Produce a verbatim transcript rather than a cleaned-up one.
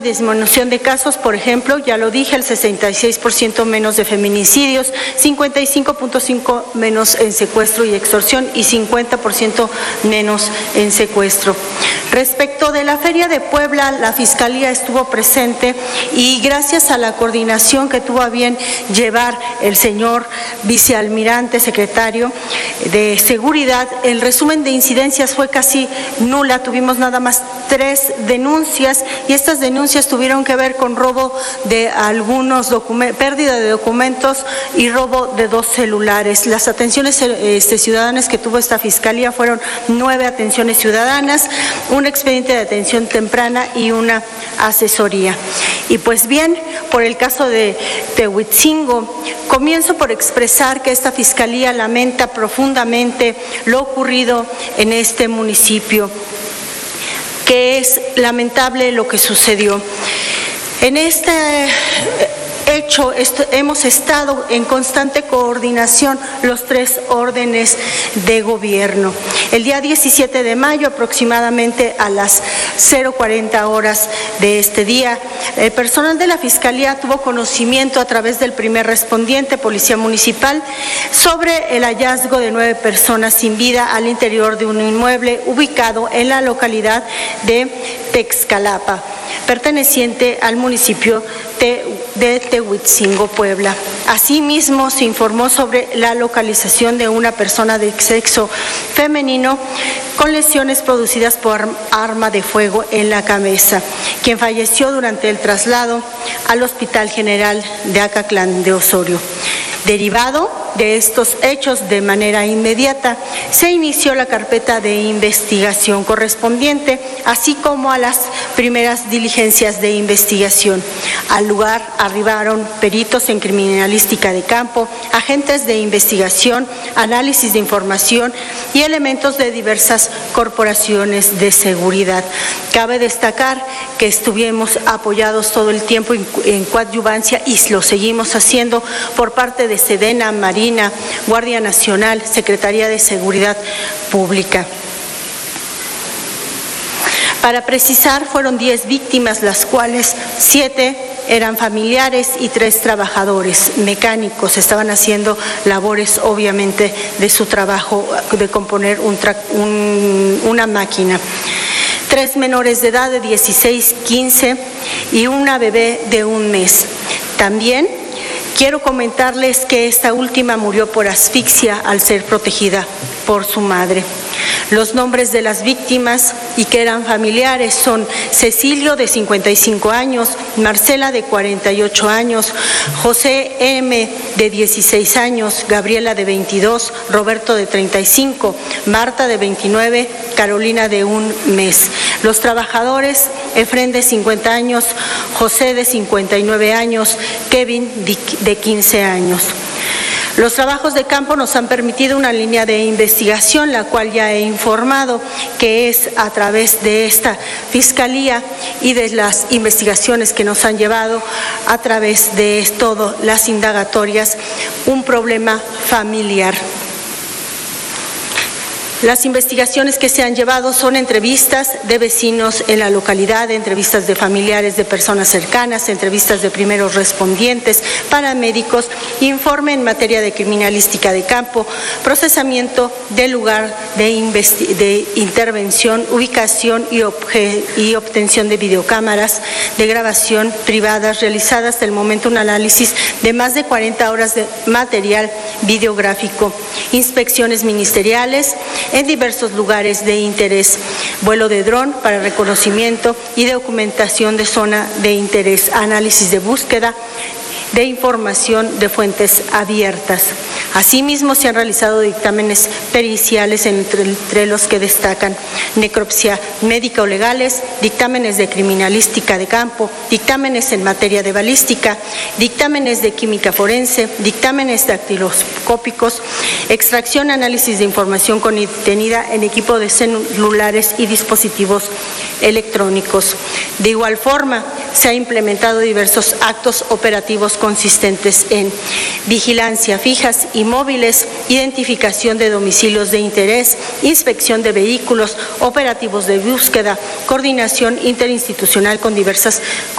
Disminución de casos, por ejemplo, ya lo dije, el sesenta y seis por ciento menos de feminicidios, cincuenta y cinco punto cinco por ciento menos en secuestro y extorsión y cincuenta por ciento menos en secuestro. Respecto de la Feria de Puebla, la Fiscalía estuvo presente y gracias a la coordinación que tuvo a bien llevar el señor vicealmirante secretario de Seguridad, el resumen de incidencias fue casi nula, tuvimos nada más tres denuncias y estas denuncias tuvieron que ver con robo de algunos documentos, pérdida de documentos y robo de dos celulares. Las atenciones este, ciudadanas que tuvo esta Fiscalía fueron nueve atenciones ciudadanas, un expediente de atención temprana y una asesoría. Y pues bien, por el caso de Tehuitzingo, comienzo por expresar que esta Fiscalía lamenta profundamente lo ocurrido en este municipio, que es lamentable lo que sucedió. En este hecho esto, hemos estado en constante coordinación los tres órdenes de gobierno. El día diecisiete de mayo, aproximadamente a las cero cuarenta horas de este día, el personal de la Fiscalía tuvo conocimiento a través del primer respondiente, Policía Municipal, sobre el hallazgo de nueve personas sin vida al interior de un inmueble ubicado en la localidad de Texcalapa, perteneciente al municipio de Tehuitzingo, Puebla. Asimismo, se informó sobre la localización de una persona de sexo femenino con lesiones producidas por arma de fuego en la cabeza, quien falleció durante el traslado al Hospital General de Acatlán de Osorio. Derivado de estos hechos, de manera inmediata, se inició la carpeta de investigación correspondiente, así como a las primeras diligencias de investigación. Al lugar arribaron peritos en criminalística de campo, agentes de investigación, análisis de información y elementos de diversas corporaciones de seguridad. Cabe destacar que estuvimos apoyados todo el tiempo en coadyuvancia y lo seguimos haciendo por parte de Sedena, Marina, Guardia Nacional, Secretaría de Seguridad Pública. Para precisar, fueron diez víctimas, las cuales siete eran familiares y tres trabajadores mecánicos. Estaban haciendo labores, obviamente, de su trabajo, de componer un un, una máquina. Tres menores de edad de dieciséis, quince y una bebé de un mes. También quiero comentarles que esta última murió por asfixia al ser protegida por su madre. Los nombres de las víctimas y que eran familiares son Cecilio, de cincuenta y cinco años, Marcela, de cuarenta y ocho años, José M., de dieciséis años, Gabriela, de veintidós, Roberto, de treinta y cinco, Marta, de veintinueve, Carolina, de un mes. Los trabajadores, Efrén, de cincuenta años, José, de cincuenta y nueve años, Kevin, de quince años. Los trabajos de campo nos han permitido una línea de investigación, la cual ya he informado, que es a través de esta Fiscalía y de las investigaciones que nos han llevado a través de todas las indagatorias, un problema familiar. Las investigaciones que se han llevado son entrevistas de vecinos en la localidad, entrevistas de familiares de personas cercanas, entrevistas de primeros respondientes, paramédicos, informe en materia de criminalística de campo, procesamiento del lugar de, de intervención, ubicación y, y obtención de videocámaras de grabación privadas, realizadas hasta el momento un análisis de más de cuarenta horas de material videográfico, inspecciones ministeriales en diversos lugares de interés, vuelo de dron para reconocimiento y documentación de zona de interés, análisis de búsqueda de información de fuentes abiertas. Asimismo, se han realizado dictámenes periciales, entre, entre los que destacan necropsia médica o legales, dictámenes de criminalística de campo, dictámenes en materia de balística, dictámenes de química forense, dictámenes dactiloscópicos, extracción, análisis de información contenida en equipo de celulares y dispositivos electrónicos. De igual forma, se han implementado diversos actos operativos consistentes en vigilancia fijas y móviles, identificación de domicilios de interés, inspección de vehículos, operativos de búsqueda, coordinación interinstitucional con diversas